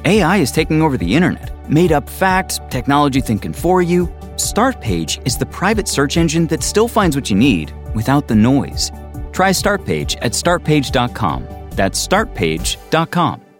AI is taking over the internet. Made up facts, technology thinking for you. Startpage is the private search engine that still finds what you need without the noise. Try Startpage at startpage.com. That's startpage.com.